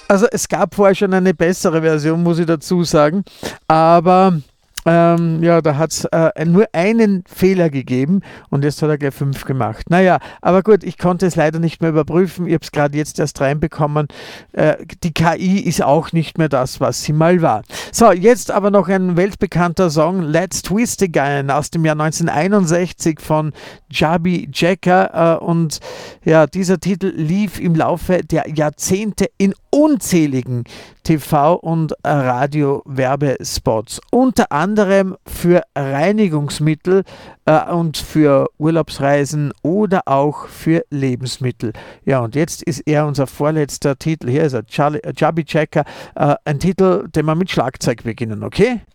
Also es gab vorher schon eine bessere Version, muss ich dazu sagen, aber ja, da hat es nur einen Fehler gegeben und jetzt hat er gleich 5 gemacht. Naja, aber gut, ich konnte es leider nicht mehr überprüfen. Ich habe es gerade jetzt erst reinbekommen. Die KI ist auch nicht mehr das, was sie mal war. So, jetzt aber noch ein weltbekannter Song, Let's Twist Again aus dem Jahr 1961 von Chubby Checker. Und ja, dieser Titel lief im Laufe der Jahrzehnte in unzähligen TV- und Radio-Werbespots. Unter anderem für Reinigungsmittel und für Urlaubsreisen oder auch für Lebensmittel. Ja, und jetzt ist er unser vorletzter Titel. Hier ist er, Chubby Checker. Ein Titel, den wir mit Schlagzeug beginnen, okay?